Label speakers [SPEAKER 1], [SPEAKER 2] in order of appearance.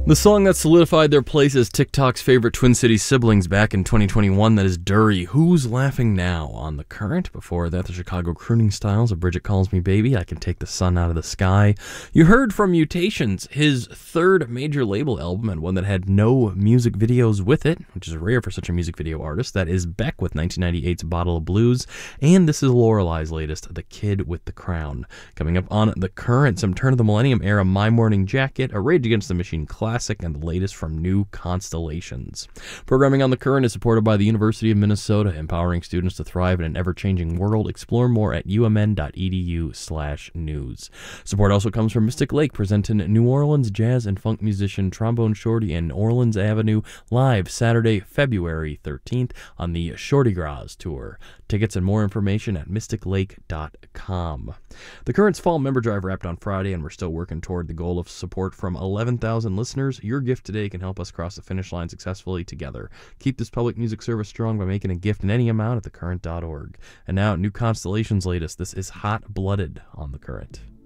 [SPEAKER 1] The song that solidified their place as TikTok's favorite Twin Cities siblings back in 2021, that is Dury. Who's Laughing Now on The Current. Before that, the Chicago crooning styles of Bridget Calls Me Baby, I Can Take the Sun Out of the Sky. You heard from Mutations, his third major label album, and one that had no music videos with it, which is rare for such a music video artist. That is Beck with 1998's Bottle of Blues, and this is Lorelei's latest, The Kid with the Crown. Coming up on The Current, some turn of the millennium era My Morning Jacket, a Rage Against the Machine classic, and the latest from New Constellations. Programming on The Current is supported by the University of Minnesota, empowering students to thrive in an ever-changing world. Explore more at umn.edu/news. Support also comes from Mystic Lake, presenting New Orleans jazz and funk musician Trombone Shorty and Orleans Avenue live Saturday, February 13th on the Shorty Gras Tour. Tickets and more information at mysticlake.com. The Current's fall member drive wrapped on Friday, and we're still working toward the goal of support from 11,000 listeners. Your gift today can help us cross the finish line successfully together. Keep this public music service strong by making a gift in any amount at thecurrent.org. And now, New Constellations' latest. This is Hot Blooded on The Current.